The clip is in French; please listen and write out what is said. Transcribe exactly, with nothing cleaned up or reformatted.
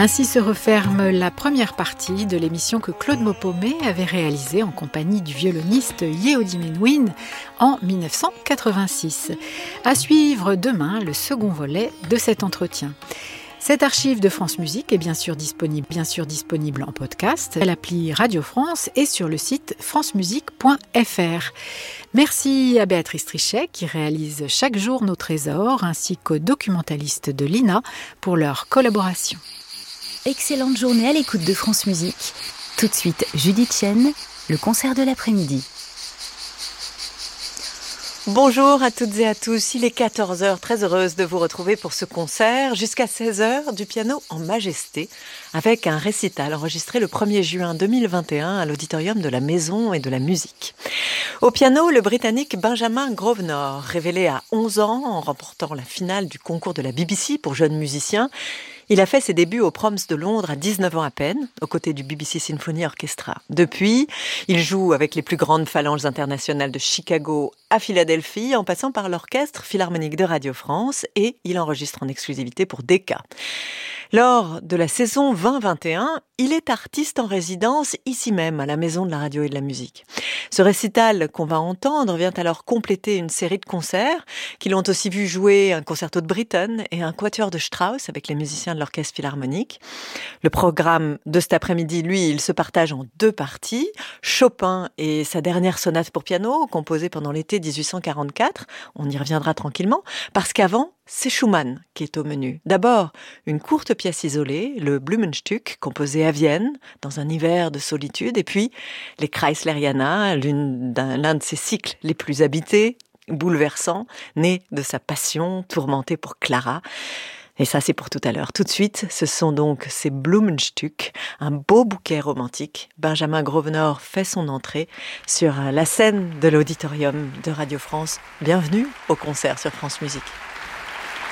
Ainsi se referme la première partie de l'émission que Claude Maupaumé avait réalisée en compagnie du violoniste Yehudi Menuhin en dix-neuf cent quatre-vingt-six. À suivre demain le second volet de cet entretien. Cette archive de France Musique est bien sûr disponible, bien sûr disponible en podcast, à l'appli Radio France et sur le site francemusique point f r. Merci à Béatrice Trichet qui réalise chaque jour nos trésors, ainsi qu'aux documentalistes de l'I N A pour leur collaboration. Excellente journée à l'écoute de France Musique. Tout de suite, Judith Chen, le concert de l'après-midi. Bonjour à toutes et à tous, il est quatorze heures, très heureuse de vous retrouver pour ce concert jusqu'à seize heures du piano en majesté avec un récital enregistré le premier juin deux mille vingt et un à l'auditorium de la Maison et de la Musique. Au piano, le Britannique Benjamin Grosvenor, révélé à onze ans en remportant la finale du concours de la B B C pour jeunes musiciens. Il a fait ses débuts au Proms de Londres à dix-neuf ans à peine, aux côtés du B B C Symphony Orchestra. Depuis, il joue avec les plus grandes phalanges internationales de Chicago à Philadelphie, en passant par l'Orchestre Philharmonique de Radio France, et il enregistre en exclusivité pour Decca. Lors de la saison vingt vingt et un, il est artiste en résidence ici même, à la Maison de la Radio et de la Musique. Ce récital qu'on va entendre vient alors compléter une série de concerts qui l'ont aussi vu jouer un concerto de Britten et un quatuor de Strauss avec les musiciens de l'Orchestre Philharmonique. Le programme de cet après-midi, lui, il se partage en deux parties. Chopin et sa dernière sonate pour piano, composée pendant l'été dix-huit cent quarante-quatre. On y reviendra tranquillement, parce qu'avant, c'est Schumann qui est au menu. D'abord, une courte pièce isolée, le Blumenstück, composé à Vienne, dans un hiver de solitude, et puis les Kreisleriana, l'une d'un, l'un de ses cycles les plus habités, bouleversants, né de sa passion, tourmentée pour Clara. Et ça, c'est pour tout à l'heure. Tout de suite, ce sont donc ces Blumenstück, un beau bouquet romantique. Benjamin Grosvenor fait son entrée sur la scène de l'auditorium de Radio France. Bienvenue au concert sur France Musique.